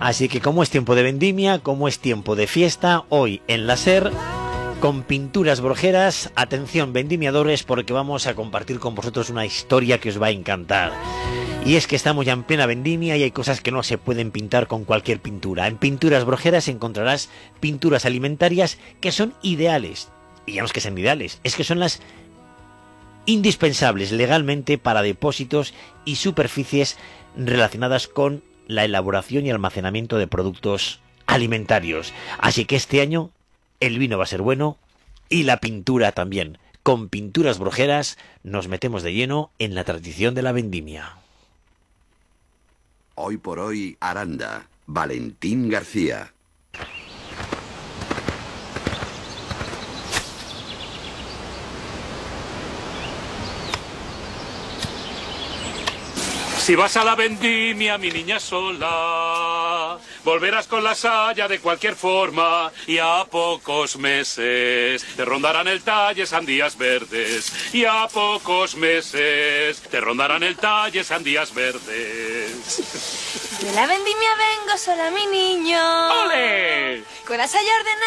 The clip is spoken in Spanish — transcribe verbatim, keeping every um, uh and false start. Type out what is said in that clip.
Así que como es tiempo de vendimia, como es tiempo de fiesta, hoy en la SER, con Pinturas Brojeras, atención vendimiadores, porque vamos a compartir con vosotros una historia que os va a encantar. Y es que estamos ya en plena vendimia y hay cosas que no se pueden pintar con cualquier pintura. En Pinturas Brojeras encontrarás pinturas alimentarias que son ideales. Y ya no es que sean ideales, es que son las indispensables legalmente para depósitos y superficies relacionadas con la elaboración y almacenamiento de productos alimentarios. Así que este año el vino va a ser bueno y la pintura también. Con Pinturas Brojeras nos metemos de lleno en la tradición de la vendimia. Hoy por hoy, Aranda. Valentín García. Si vas a la vendimia, mi niña sola, volverás con la saya de cualquier forma y a pocos meses te rondarán el talle sandías verdes y a pocos meses te rondarán el talle sandías verdes. De la vendimia vengo sola, mi niño. ¡Ole! Con la saya ordenada.